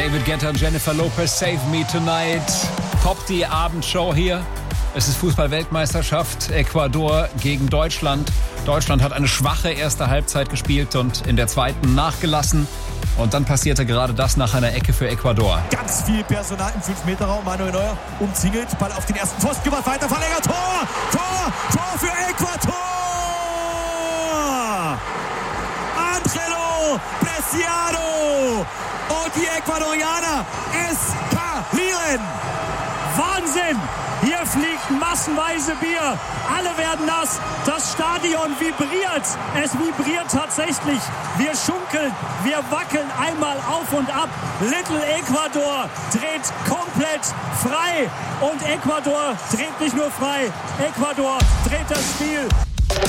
David Guetta, Jennifer Lopez, Save Me Tonight. Top die Abendshow hier. Es ist Fußball-Weltmeisterschaft. Ecuador gegen Deutschland. Deutschland hat eine schwache erste Halbzeit gespielt und in der zweiten nachgelassen. Und dann passierte gerade das nach einer Ecke für Ecuador. Ganz viel Personal im 5-Meter-Raum. Manuel Neuer umzingelt. Ball auf den ersten Pfosten gemacht. Weiter verlängert. Tor für Ecuador! Angelo Preciado! Und die Ecuadorianer eskalieren! Wahnsinn! Hier fliegt massenweise Bier. Alle werden nass. Das Stadion vibriert. Es vibriert tatsächlich. Wir schunkeln, wir wackeln einmal auf und ab. Little Ecuador dreht komplett frei. Und Ecuador dreht nicht nur frei. Ecuador dreht das Spiel.